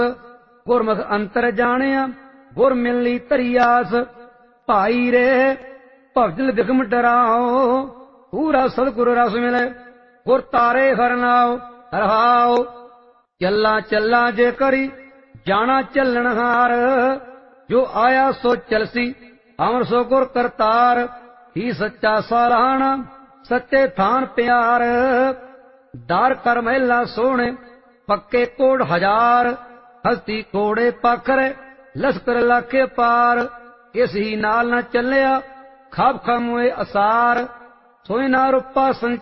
ਗੁਰਮੁਖ ਅੰਤਰ ਜਾਣਿਆ ਗੁਰ ਮਿਲਣੀ ਧਰੀਆਸ। ਭਾਈ ਰੇ ਭਵਜਲ ਬਿਖਮ ਡਰਾਓ ਪੂਰਾ ਸਤਿਗੁਰ ਰਸ ਮਿਲੇ ਗੁਰ ਤਾਰੇ ਹਰਨਾਓ। ਰਹਾਓ ਚੱਲਾ ਚੱਲਾ ਜੇ ਕਰੀ ਜਾਣਾ ਚੱਲਣਹਾਰ ਜੋ ਆਇਆ ਸੋ ਚਲਸੀ ਅਮਰ ਸੋ ਗੁਰ ਕਰਤਾਰ। ਹੀ ਸੱਚਾ ਸਾਲਾਣਾ ਸੱਚੇ ਥਾਨ ਪਿਆਰ ਦਾਰ ਕਰ ਮਹਿਲਾ ਸੋਹਣੇ ਪੱਕੇ ਕੋੜ ਹਜ਼ਾਰ। ਹਸਤੀ ਕੋੜੇ ਪਾਖਰੇ ਲਸਕਰ ਲਾਖੇ ਪਾਰ। ਇਸ ਹੀ ਨਾਲ ਨਾ ਚੱਲਿਆ ਖਾਬ ਖਾਮੋਏ ਅਸਾਰ ਸੋਇ ਨਾ ਰੂਪਾ